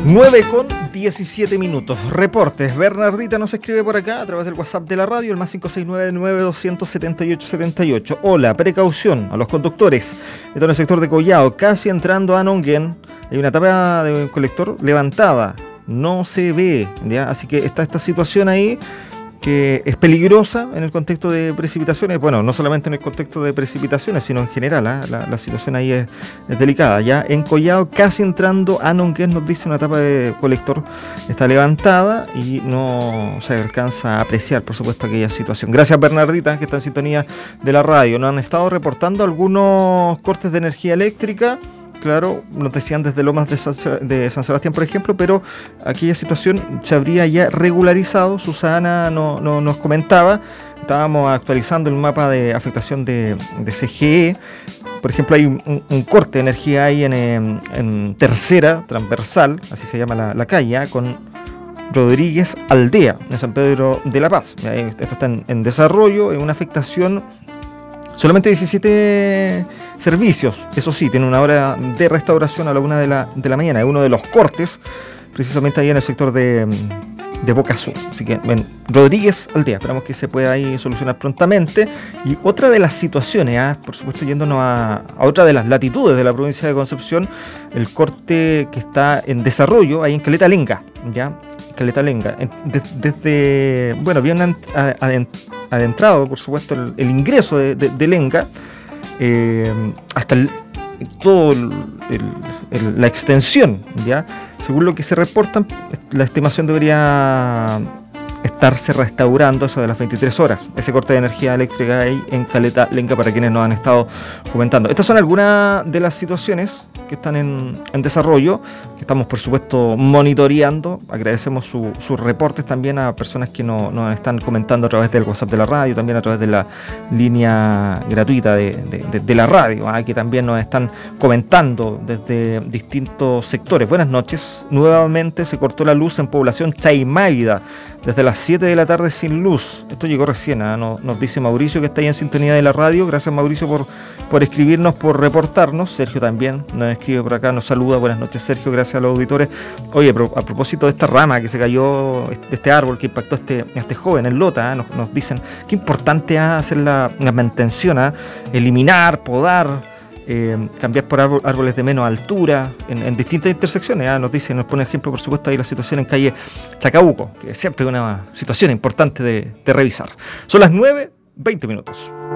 9:17. Reportes. Bernardita nos escribe por acá a través del WhatsApp de la radio, el más 569-9278-78. Hola, precaución a los conductores. Esto en el sector de Collao, casi entrando a Nonguén. Hay una tapa de un colector levantada. No se ve, ¿ya? Así que está esta situación ahí que es peligrosa en el contexto de precipitaciones. Bueno, no solamente en el contexto de precipitaciones, sino en general, ¿eh? La situación ahí es delicada. Ya en Collao, casi entrando a Nonguén, nos dice una tapa de colector está levantada y no se alcanza a apreciar, por supuesto, aquella situación. Gracias, Bernardita, que está en sintonía de la radio. Nos han estado reportando algunos cortes de energía eléctrica. Claro, nos decían desde Lomas de San Sebastián, por ejemplo, pero aquella situación se habría ya regularizado. Susana nos comentaba, estábamos actualizando el mapa de afectación de CGE. Por ejemplo, hay un corte de energía ahí en tercera transversal, así se llama la calle, con Rodríguez Aldea, en San Pedro de la Paz. Esto está en desarrollo, en una afectación. Solamente 17 servicios, eso sí, tiene una hora de restauración a la 1 de la mañana. Es uno de los cortes, precisamente ahí en el sector de Boca Sur. Así que, bueno, Rodríguez Aldea, esperamos que se pueda ahí solucionar prontamente. Y otra de las situaciones, por supuesto, yéndonos a otra de las latitudes de la provincia de Concepción, el corte que está en desarrollo ahí en Caleta Lenga, ¿ya? Caleta Lenga. Desde, bueno, bien adentrado, por supuesto, el ingreso de Lenga, hasta la extensión, ¿ya? Según lo que se reportan, la estimación debería estarse restaurando eso de las 23 horas, ese corte de energía eléctrica ahí en Caleta Lenga, para quienes nos han estado comentando. Estas son algunas de las situaciones que están en desarrollo, que estamos por supuesto monitoreando. Agradecemos sus reportes también a personas que nos están comentando a través del WhatsApp de la radio, también a través de la línea gratuita de la radio, que también nos están comentando desde distintos sectores. Buenas noches. Nuevamente se cortó la luz en población Chaimaida desde las 7 de la tarde sin luz. Esto llegó recién, nos dice Mauricio, que está ahí en sintonía de la radio. Gracias, Mauricio, por escribirnos, por reportarnos. Sergio también nos escribe por acá, nos saluda. Buenas noches, Sergio, gracias a los auditores. Oye, a propósito de esta rama que se cayó, de este árbol que impactó a este joven en Lota, nos dicen qué importante es hacer la mantención, eliminar, podar, cambiar por árboles de menos altura en distintas intersecciones. Nos pone ejemplo, por supuesto, ahí la situación en calle Chacabuco, que es siempre una situación importante de revisar. Son las 9:20.